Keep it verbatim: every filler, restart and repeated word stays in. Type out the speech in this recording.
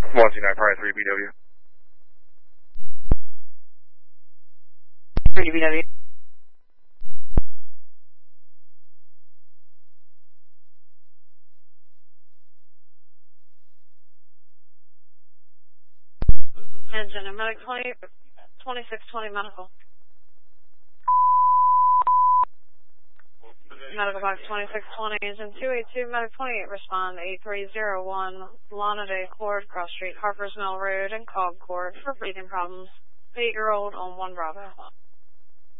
one two nine, Pride three B W. three B W. Engine, medic twenty, twenty-six twenty medical. Medical box twenty-six twenty, engine two eight two, medic twenty-eight, respond eight three zero one, Lana Day Court, Cross Street, Harper's Mill Road, and Cobb Court for breathing problems. Eight-year-old on one Bravo.